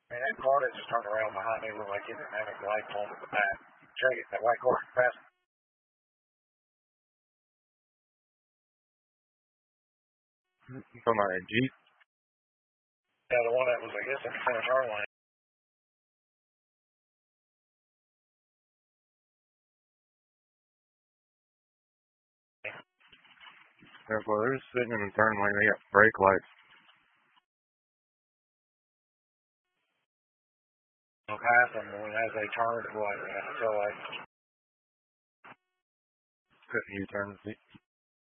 Man, that car that just turned around behind me looked like it didn't have a lights on at the back. Check it, that white car fast. You talking about that Jeep? Yeah, the one that was, I guess, in the center turn lane. Yeah, well, they're just sitting in the turn lane. They got brake lights. I'll pass them when as they turn, it was like, so like, Couldn't U-turn.